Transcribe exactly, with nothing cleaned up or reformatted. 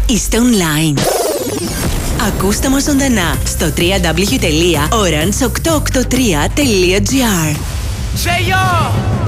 Είστε online. Ακούστε μας ζωντανά στο double-u double-u double-u τελεία orange οκτακόσια ογδόντα τρία τελεία τζι άρ.